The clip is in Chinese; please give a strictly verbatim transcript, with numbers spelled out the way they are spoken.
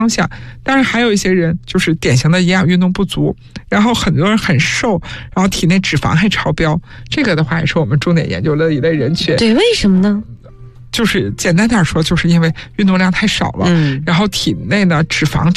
方向。当然还有一些人就是典型的营养运动不足，然后很多人很瘦，然后体内脂肪还超标，这个的话也是我们重点研究的一类人群。 对，为什么呢？ 就是简单点说，就是因为运动量太少了， 嗯， 然后体内的脂肪